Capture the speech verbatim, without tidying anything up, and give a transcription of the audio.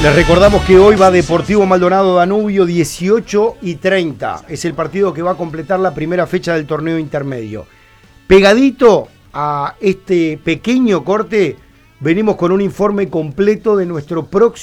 Les recordamos que hoy va Deportivo Maldonado Danubio dieciocho y treinta. Es el partido que va a completar la primera fecha del torneo intermedio. Pegadito a este pequeño corte, venimos con un informe completo de nuestro próximo